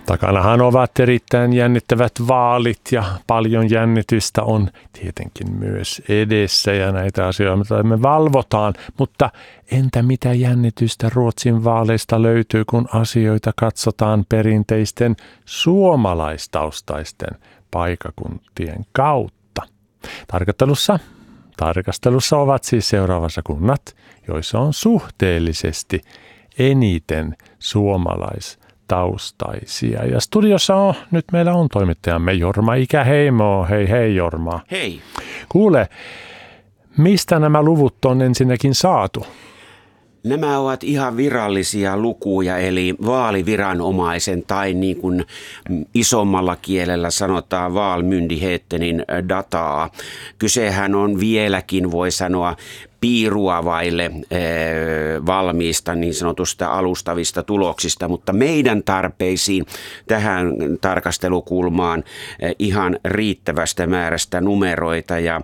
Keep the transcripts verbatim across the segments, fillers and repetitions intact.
Takanahan ovat erittäin jännittävät vaalit ja paljon jännitystä on tietenkin myös edessä ja näitä asioita me valvotaan. Mutta entä mitä jännitystä Ruotsin vaaleista löytyy, kun asioita katsotaan perinteisten suomalaistaustaisten paikakuntien kautta? Tarkastelussa, tarkastelussa ovat siis seuraavassa kunnat, joissa on suhteellisesti eniten suomalaistaustaisia. Ja studiossa on, nyt meillä on toimittajamme Jorma Ikäheimo. Hei hei Jorma. Hei. Kuule, mistä nämä luvut on ensinnäkin saatu? Nämä ovat ihan virallisia lukuja, eli vaaliviranomaisen tai niin kuin isommalla kielellä sanotaan Valmyndighetenin dataa. Kysehän on vieläkin, voi sanoa, piirua vaille valmiista niin sanotusta alustavista tuloksista, mutta meidän tarpeisiin tähän tarkastelukulmaan ihan riittävästä määrästä numeroita. Ja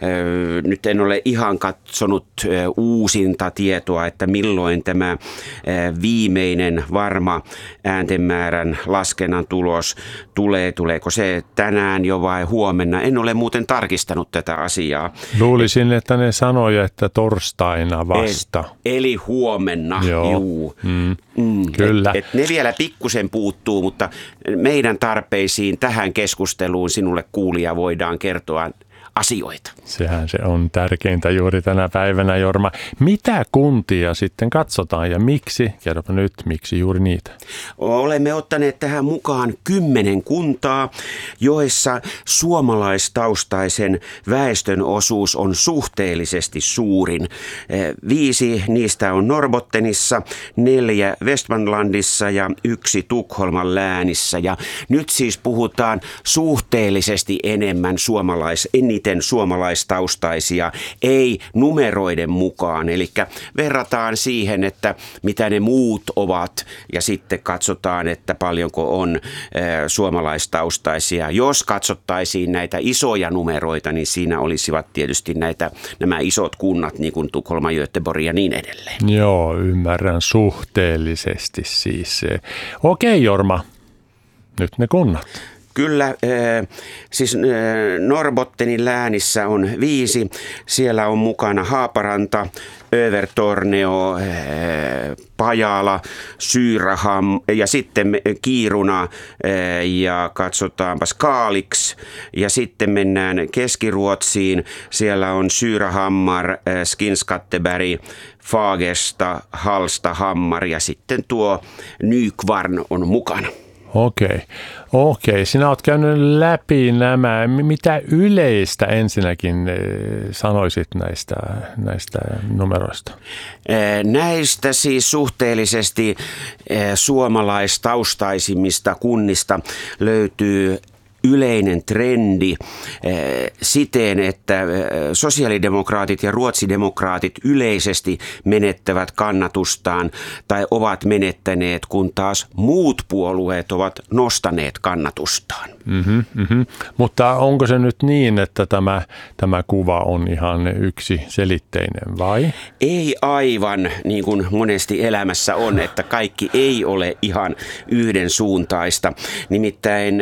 nyt en ole ihan katsonut uusinta tietoa, että milloin tämä viimeinen varma ääntenmäärän laskennan tulos tulee. Tuleeko se tänään jo vai huomenna? En ole muuten tarkistanut tätä asiaa. Luulisin, että ne sanoja, että torstaina vasta. Eli, eli huomenna. Joo. Juu. Mm. Mm. Kyllä. Et, et ne vielä pikkusen puuttuu, mutta meidän tarpeisiin tähän keskusteluun sinulle kuulija voidaan kertoa asioita. Sehän se on tärkeintä juuri tänä päivänä, Jorma. Mitä kuntia sitten katsotaan ja miksi? Kerropa nyt, miksi juuri niitä? Olemme ottaneet tähän mukaan kymmenen kuntaa, joissa suomalaistaustaisen väestön osuus on suhteellisesti suurin. Viisi niistä on Norrbottenissa, neljä Västmanlandissa ja yksi Tukholman läänissä. Ja nyt siis puhutaan suhteellisesti enemmän suomalais, eniten suomalaistaustaisia, ei numeroiden mukaan. Eli verrataan siihen, että mitä ne muut ovat ja sitten katsotaan, että paljonko on suomalaistaustaisia. Jos katsottaisiin näitä isoja numeroita, niin siinä olisivat tietysti näitä, nämä isot kunnat, niin kuin Tukholma, Göteborg ja niin edelleen. Joo, ymmärrän suhteellisesti siis. Okei, Jorma, nyt ne kunnat. Kyllä, siis Norrbottenin läänissä on viisi. Siellä on mukana Haaparanta, Övertorneo, Pajala, Syraham ja sitten Kiiruna ja katsotaanpas Kalix. Ja sitten mennään Keski-Ruotsiin. Siellä on Surahammar, Skinnskatteberg, Fagersta, Hallstahammar ja sitten tuo Nykvarn on mukana. Okei, okei. Sinä olet käynyt läpi nämä. Mitä yleistä ensinnäkin sanoisit näistä, näistä numeroista? Näistä siis suhteellisesti suomalaistaustaisimmista kunnista löytyy yleinen trendi siten, että sosiaalidemokraatit ja ruotsidemokraatit yleisesti menettävät kannatustaan tai ovat menettäneet, kun taas muut puolueet ovat nostaneet kannatustaan. Mm-hmm, mm-hmm. Mutta onko se nyt niin, että tämä, tämä kuva on ihan yksiselitteinen vai? Ei aivan niin kuin monesti elämässä on, että kaikki ei ole ihan yhdensuuntaista. Nimittäin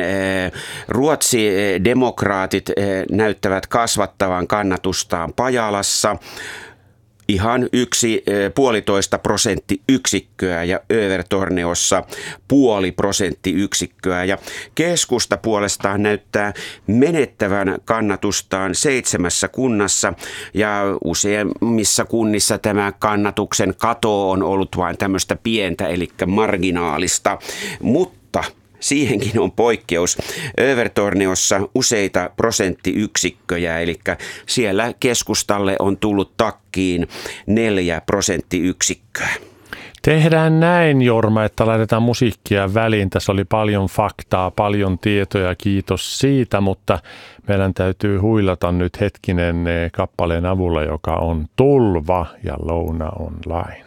ruotsidemokraatit näyttävät kasvattavan kannatustaan Pajalassa ihan yksi puolitoista prosenttiyksikköä ja Övertorneossa puoli prosenttiyksikköä. Ja keskusta puolestaan näyttää menettävän kannatustaan seitsemässä kunnassa ja useimmissa kunnissa tämä kannatuksen kato on ollut vain tämmöistä pientä eli marginaalista, mutta siihenkin on poikkeus. Övertorneossa useita prosenttiyksikköjä, eli siellä keskustalle on tullut takkiin neljä prosenttiyksikköä. Tehdään näin, Jorma, että laitetaan musiikkia väliin. Tässä oli paljon faktaa, paljon tietoja, kiitos siitä, mutta meidän täytyy huilata nyt hetkinen kappaleen avulla, joka on Tulva ja Louna Online.